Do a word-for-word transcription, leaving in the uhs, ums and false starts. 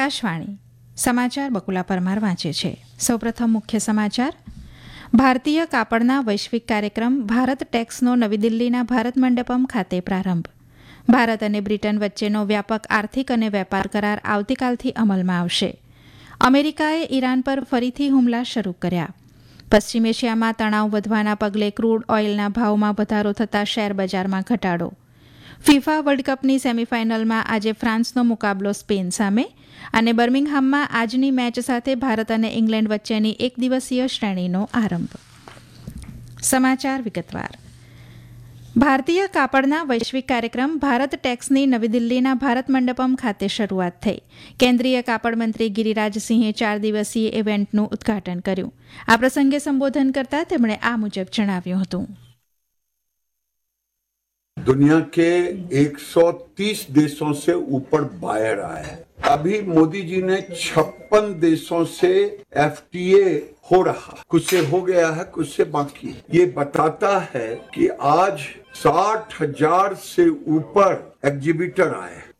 આકાશવાણી સમાચાર બકુલા પરમાર વાંચે છે. સૌપ્રથમ મુખ્ય સમાચાર. ભારતીય કાપડના વૈશ્વિક કાર્યક્રમ ભારત ટેક્સનો નવી દિલ્હીના ભારત મંડપમ ખાતે પ્રારંભ. ભારત અને બ્રિટન વચ્ચેનો વ્યાપક આર્થિક અને વેપાર કરાર આવતીકાલથી અમલમાં આવશે. અમેરિકાએ ઈરાન પર ફરીથી હુમલા શરૂ કર્યા. પશ્ચિમ એશિયામાં તણાવ વધવાના પગલે ક્રૂડ ઓઇલના ભાવમાં વધારો થતાં શેરબજારમાં ઘટાડો. ફિફા વર્લ્ડ કપની સેમીફાઇનલમાં આજે ફ્રાન્સનો મુકાબલો સ્પેન સામે અને બર્મિંગહામમાં આજની મેચ સાથે ભારત અને ઇંગ્લેન્ડ વચ્ચેની એક દિવસીય શ્રેણીનો આરંભ. સમાચાર વિગતવાર. ભારતીય કાપડના વૈશ્વિક કાર્યક્રમ ભારત ટેક્સની નવી દિલ્હીના ભારત મંડપમ ખાતે શરૂઆત થઈ. કેન્દ્રીય કાપડ મંત્રી ગિરિરાજસિંહે ચાર દિવસીય ઇવેન્ટનું ઉદ્ઘાટન કર્યું. આ પ્રસંગે સંબોધન કરતા તેમણે આ મુજબ જણાવ્યું હતું. दुनिया के एक सौ तीस देशों से ऊपर बायर आया है. अभी मोदी जी ने छप्पन देशों से एफटीए हो रहा, कुछ से हो गया है, कुछ से बाकी. ये बताता है कि आज साठ हजार से ऊपर एग्जीबिटर आए हैं.